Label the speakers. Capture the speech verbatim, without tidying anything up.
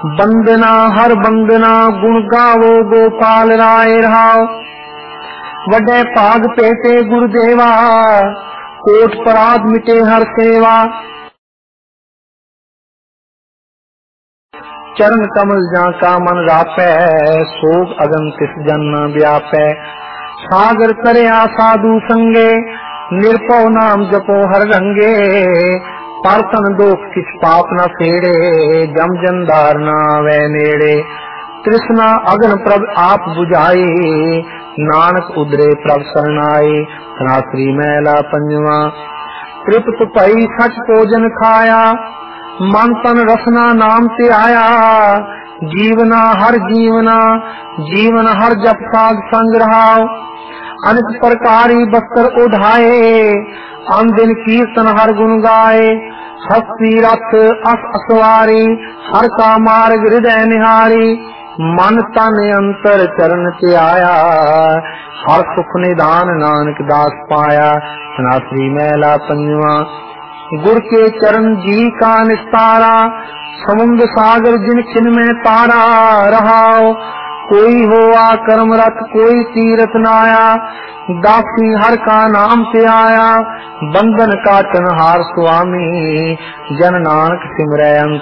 Speaker 1: बंदना हर बंदना गुण गावो गोपाल राय रहाओ। वडे भाग पेटे गुरुदेवा कोट पराध मिटे हर सेवा। चरण कमल जा का मन रापै सोग अगन तिस जन न व्यापै। सागर करया साधु संगे निर्भव नाम जपो हर रंगे। परतन दोष किस पाप न फेड़े जम जंदार न आवे नेड़े। तृष्णा अगन प्रभ आप बुझाई नानक उदरे प्रभ शरणाई। सनासरी मैला पंजवा तृप्त भई सच भोजन खाया मन तन रसना नाम ते आया। जीवना हर जीवना जीवन हर जप साध संग रहाओ। अनेक प्रकारी बस्तर उठाए अन दिन कीर्तन हर गुण गाए। हस्ती रथ अस असवारी हर का मार्ग हृदय निहारी। मन तन अंतर चरण ते आया हर सुख निदान नानक दास पाया। सनासरी मैला पंजवा गुर के चरण जी का निस्तारा। समुद्र सागर जिन छिन में तारा रहाओ। कोई होआ कर्म रत कोई तीरथ नाया। दासी हर का नाम से आया बंधन काटन हार स्वामी। जन नानक सिमरै